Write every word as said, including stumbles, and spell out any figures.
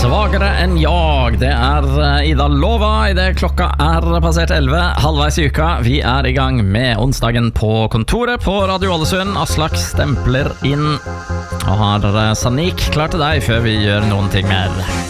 Svagere enn jag. Det er Ida Lova i det klokka er passert elleve, halvveis i uka. Vi er i gang med onsdagen på kontoret på Radio Ålesund. Aslak stempler inn og har Sanik klar til deg før vi gjør noen ting mer.